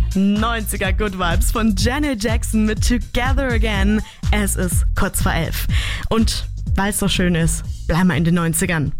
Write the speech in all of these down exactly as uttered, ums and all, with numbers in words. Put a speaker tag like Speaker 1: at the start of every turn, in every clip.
Speaker 1: neunziger Good Vibes von Janet Jackson mit Together Again. Es ist kurz vor elf. Und weil es so schön ist, bleiben wir in den neunzigern.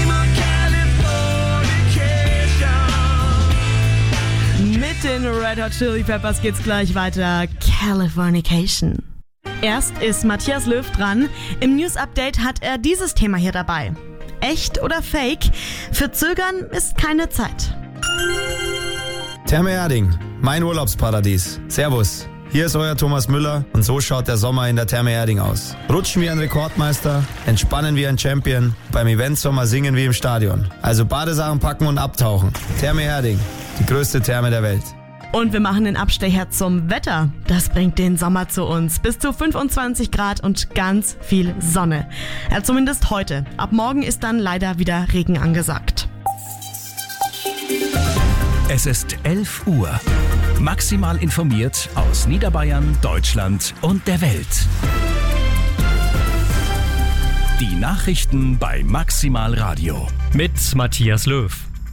Speaker 1: Mit den Red Hot Chili Peppers geht's gleich weiter. Californication. Erst ist Matthias Löw dran. Im News-Update hat er dieses Thema hier dabei. Echt oder Fake? Für Zögern ist keine Zeit.
Speaker 2: Therme Erding, mein Urlaubsparadies. Servus, hier ist euer Thomas Müller und so schaut der Sommer in der Therme Erding aus. Rutschen wie ein Rekordmeister, entspannen wie ein Champion, beim Eventsommer singen wie im Stadion. Also Badesachen packen und abtauchen. Therme Erding, die größte Therme der Welt.
Speaker 1: Und wir machen den Abstecher zum Wetter. Das bringt den Sommer zu uns. Bis zu fünfundzwanzig Grad und ganz viel Sonne. Ja, zumindest heute. Ab morgen ist dann leider wieder Regen angesagt.
Speaker 3: Es ist elf Uhr. Maximal informiert aus Niederbayern, Deutschland und der Welt. Die Nachrichten bei Maximal Radio.
Speaker 4: Mit Matthias Löw.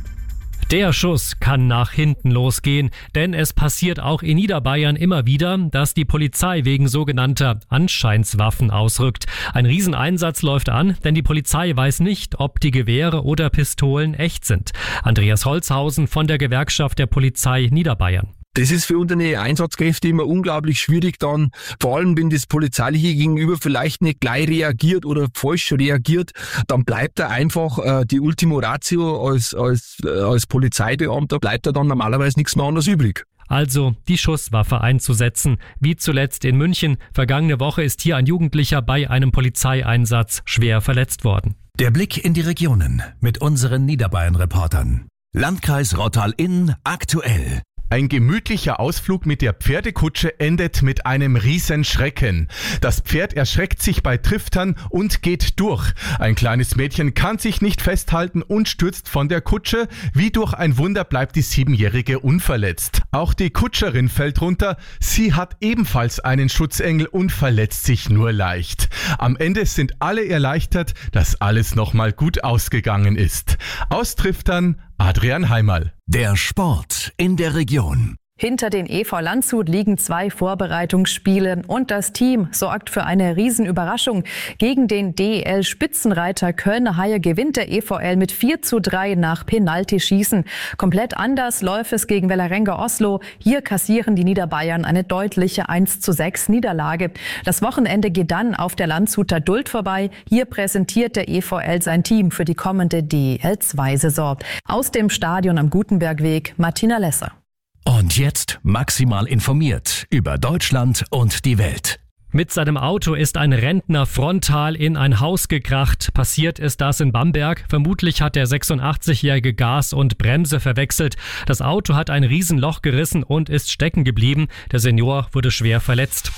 Speaker 4: Der Schuss kann nach hinten losgehen, denn es passiert auch in Niederbayern immer wieder, dass die Polizei wegen sogenannter Anscheinswaffen ausrückt. Ein Rieseneinsatz läuft an, denn die Polizei weiß nicht, ob die Gewehre oder Pistolen echt sind. Andreas Holzhausen von der Gewerkschaft der Polizei Niederbayern.
Speaker 5: Das ist für unsere Einsatzkräfte immer unglaublich schwierig dann, vor allem wenn das Polizeiliche Gegenüber vielleicht nicht gleich reagiert oder falsch reagiert, dann bleibt da einfach äh, die Ultimo Ratio als, als, äh, als Polizeibeamter, bleibt da dann normalerweise nichts mehr anderes übrig.
Speaker 4: Also die Schusswaffe einzusetzen, wie zuletzt in München. Vergangene Woche ist hier ein Jugendlicher bei einem Polizeieinsatz schwer verletzt worden.
Speaker 3: Der Blick in die Regionen mit unseren Niederbayern-Reportern. Landkreis Rottal-Inn aktuell.
Speaker 6: Ein gemütlicher Ausflug mit der Pferdekutsche endet mit einem Riesenschrecken. Das Pferd erschreckt sich bei Triftern und geht durch. Ein kleines Mädchen kann sich nicht festhalten und stürzt von der Kutsche. Wie durch ein Wunder bleibt die Siebenjährige unverletzt. Auch die Kutscherin fällt runter. Sie hat ebenfalls einen Schutzengel und verletzt sich nur leicht. Am Ende sind alle erleichtert, dass alles nochmal gut ausgegangen ist. Aus Triftern Adrian Heimerl.
Speaker 3: Der Sport in der Region.
Speaker 7: Hinter den E V Landshut liegen zwei Vorbereitungsspiele und das Team sorgt für eine Riesenüberraschung. Gegen den D E L-Spitzenreiter Kölner Haie gewinnt der E V L mit vier zu drei nach Penaltyschießen. Komplett anders läuft es gegen Vålerenga Oslo. Hier kassieren die Niederbayern eine deutliche eins zu sechs Niederlage. Das Wochenende geht dann auf der Landshuter Duld vorbei. Hier präsentiert der E V L sein Team für die kommende D E L zwei Saison. Aus dem Stadion am Gutenbergweg, Martina Lesser.
Speaker 3: Und jetzt maximal informiert über Deutschland und die Welt.
Speaker 4: Mit seinem Auto ist ein Rentner frontal in ein Haus gekracht. Passiert ist das in Bamberg. Vermutlich hat der sechsundachtzigjährige Gas und Bremse verwechselt. Das Auto hat ein Riesenloch gerissen und ist stecken geblieben. Der Senior wurde schwer verletzt.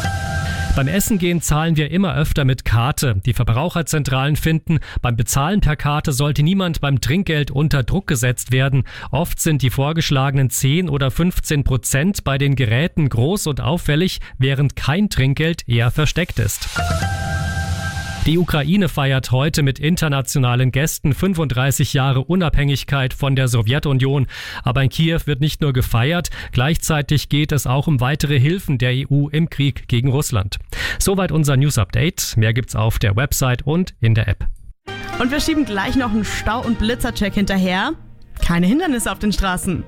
Speaker 4: Beim Essen gehen zahlen wir immer öfter mit Karte. Die Verbraucherzentralen finden, beim Bezahlen per Karte sollte niemand beim Trinkgeld unter Druck gesetzt werden. Oft sind die vorgeschlagenen zehn oder fünfzehn Prozent bei den Geräten groß und auffällig, während kein Trinkgeld eher versteckt ist. Die Ukraine feiert heute mit internationalen Gästen fünfunddreißig Jahre Unabhängigkeit von der Sowjetunion. Aber in Kiew wird nicht nur gefeiert, gleichzeitig geht es auch um weitere Hilfen der E U im Krieg gegen Russland. Soweit unser News-Update. Mehr gibt's auf der Website und in der App.
Speaker 1: Und wir schieben gleich noch einen Stau- und Blitzercheck hinterher. Keine Hindernisse auf den Straßen.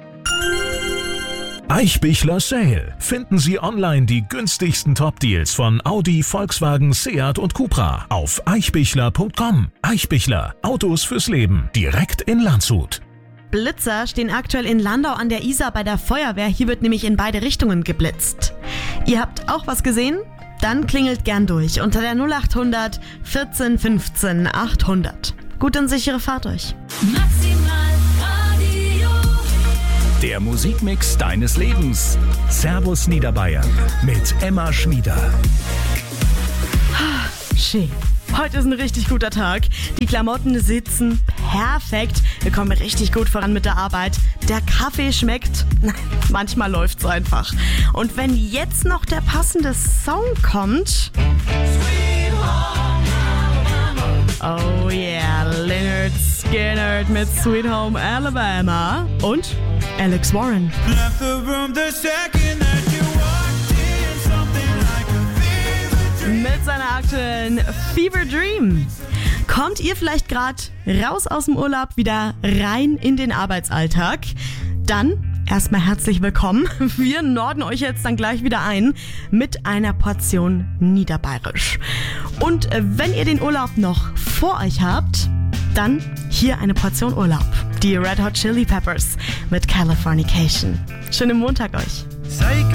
Speaker 8: Eichbichler Sale. Finden Sie online die günstigsten Top-Deals von Audi, Volkswagen, Seat und Cupra auf eichbichler punkt com. Eichbichler. Autos fürs Leben. Direkt in Landshut.
Speaker 1: Blitzer stehen aktuell in Landau an der Isar bei der Feuerwehr. Hier wird nämlich in beide Richtungen geblitzt. Ihr habt auch was gesehen? Dann klingelt gern durch unter der null achthundert vierzehn fünfzehn achthundert. Gute und sichere Fahrt euch.
Speaker 3: Der Musikmix deines Lebens. Servus Niederbayern mit Emma Schmieder.
Speaker 1: Schön. Heute ist ein richtig guter Tag. Die Klamotten sitzen perfekt. Wir kommen richtig gut voran mit der Arbeit. Der Kaffee schmeckt. Manchmal läuft's einfach. Und wenn jetzt noch der passende Song kommt. Oh yeah, Lynyrd Skynyrd mit Sweet Home Alabama. Und Alex Warren. Mit seiner aktuellen Fever Dream. Kommt ihr vielleicht gerade raus aus dem Urlaub, wieder rein in den Arbeitsalltag? Dann erstmal herzlich willkommen. Wir norden euch jetzt dann gleich wieder ein mit einer Portion Niederbayerisch. Und wenn ihr den Urlaub noch vor euch habt, dann hier eine Portion Urlaub. Die Red Hot Chili Peppers mit Californication. Schönen Montag euch.